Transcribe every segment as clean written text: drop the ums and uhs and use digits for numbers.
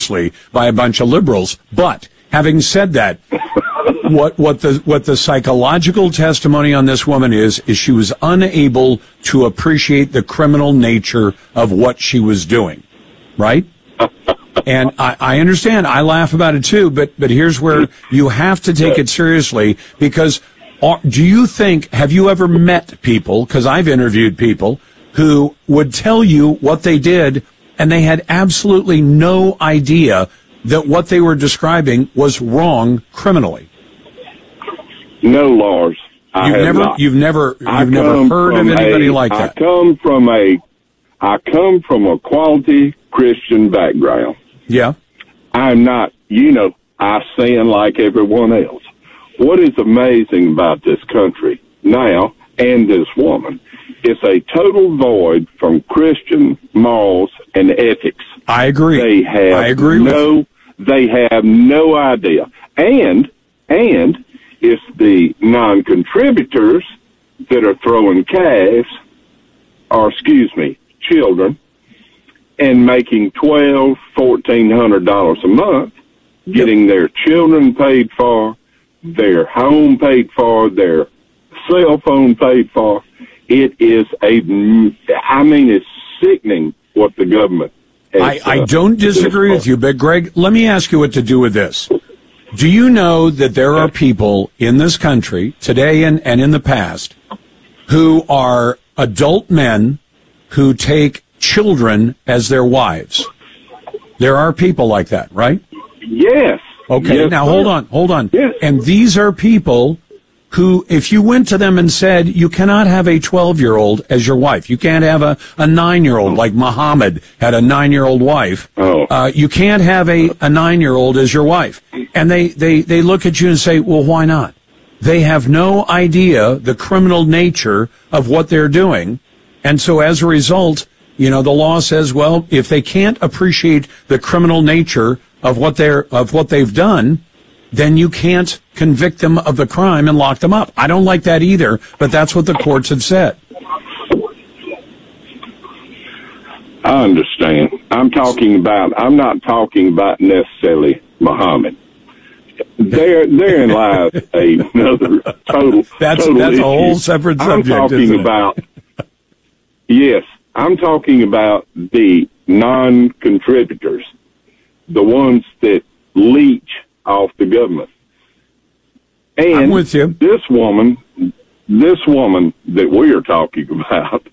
by a bunch of liberals. But having said that, what the psychological testimony on this woman is she was unable to appreciate the criminal nature of what she was doing, right? And I understand. I laugh about it too, but here's where you have to take it seriously, because do you think, have you ever met people, because I've interviewed people, who would tell you what they did and they had absolutely no idea that what they were describing was wrong criminally? No, Lars. You've never heard of anybody like that. I come from a quality Christian background. Yeah. I'm not, I sin like everyone else. What is amazing about this country now and this woman is a total void from Christian morals and ethics. I agree. I agree. They have no idea. And it's the non-contributors that are throwing children, and making $1,200-$1,400 a month, getting their children paid for, their home paid for, their cell phone paid for. It is it's sickening what the government has, I don't disagree with you, but Greg, let me ask you what to do with this. Do you know that there are people in this country today and in the past who are adult men who take children as their wives? There are people like that, right? Yes. Okay, yes, now sir. hold on. Yes. And these are people who, if you went to them and said, you cannot have a 12-year-old as your wife, you can't have a 9-year-old like Muhammad had a 9-year-old wife, you can't have a 9-year-old as your wife. And they look at you and say, well, why not? They have no idea the criminal nature of what they're doing. And so as a result, the law says, well, if they can't appreciate the criminal nature of what they've done, then you can't convict them of the crime and lock them up. I don't like that either, but that's what the courts have said. I understand. I'm not talking about necessarily Muhammad. Therein lies another total. That's total a whole separate subject. I'm talking about the non-contributors, the ones that leech off the government. And I'm with you. This woman that we are talking about,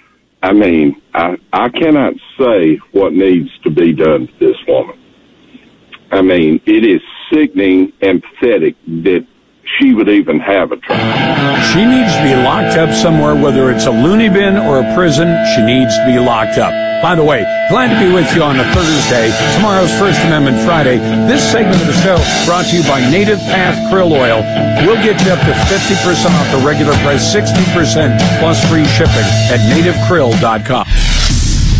I cannot say what needs to be done to this woman. It is sickening and pathetic that she would even have a trial. She needs to be locked up somewhere, whether it's a loony bin or a prison. She needs to be locked up. By the way, glad to be with you on a Thursday. Tomorrow's First Amendment Friday. This segment of the show brought to you by Native Path Krill Oil. We'll get you up to 50% off the regular price, 60% plus free shipping at nativekrill.com.